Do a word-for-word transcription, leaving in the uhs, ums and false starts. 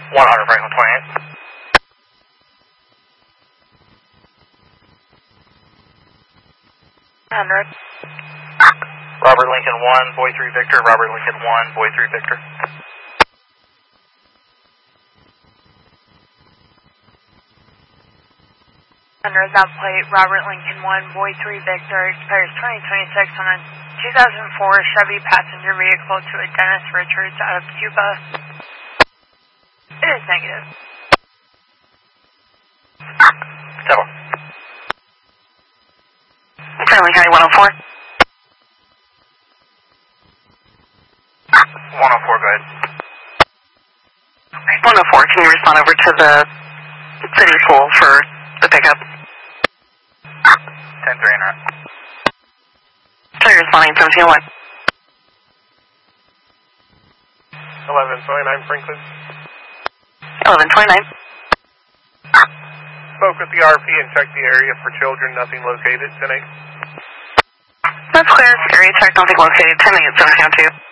one hundred Franklin twenty-eight. one hundred. Robert Lincoln one, Boy three Victor, Robert Lincoln one, Boy three Victor. Under that plate, Robert Lincoln one, Boy three Victor, expires twenty twenty-six on a two thousand four Chevy passenger vehicle to a Dennis Richards out of Cuba. It is negative. Settle. Franklin County one oh four. one oh four, go ahead. one oh four, can you respond over to the city pool for the pickup? ten three, interrupt. So you're responding seventeen one. eleven twenty-nine Franklin. eleven twenty-nine. Spoke with the R P and checked the area for children, nothing located. ten eight. That's clear. Area check, nothing located. ten eight, seventeen oh two.